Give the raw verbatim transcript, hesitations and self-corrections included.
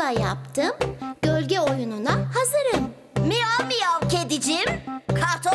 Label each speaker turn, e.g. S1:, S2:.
S1: da yaptım. Gölge oyununa hazırım.
S2: Miyav miyav kedicim.